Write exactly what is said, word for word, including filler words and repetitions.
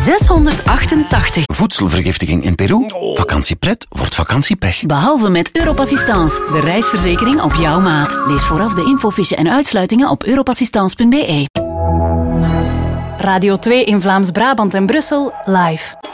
zeshonderdachtentachtig. Voedselvergiftiging in Peru? Vakantiepret wordt vakantiepech. Behalve met Europassistance, de reisverzekering op jouw maat. Lees vooraf de infofiche en uitsluitingen op europassistance punt be. Radio twee in Vlaams-Brabant en Brussel, live.